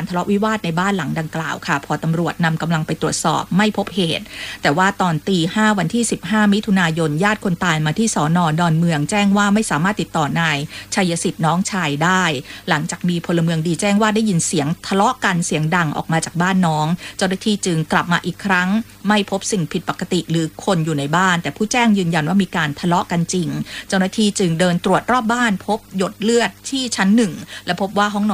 การทะเลาะวิวาทในบ้านหลังดังกล่าวค่ะพอตำรวจนำกำลังไปตรวจสอบไม่พบเหตุแต่ว่าตอนตีห้าวันที่15มิถุนายนญาติคนตายมาที่สน.ดอนเมืองแจ้งว่าไม่สามารถติดต่อนายชัยสิทธิ์น้องชายได้หลังจากมีพลเมืองดีแจ้งว่าได้ยินเสียงทะเลาะกันเสียงดังออกมาจากบ้านน้องเจ้าหน้าที่จึงกลับมาอีกครั้งไม่พบสิ่งผิดปกติหรือคนอยู่ในบ้านแต่ผู้แจ้งยืนยันว่ามีการทะเลาะกันจริงเจ้าหน้าที่จึงเดินตรวจรอบบ้านพบหยดเลือดที่ชั้น1และพบว่าห้องนอน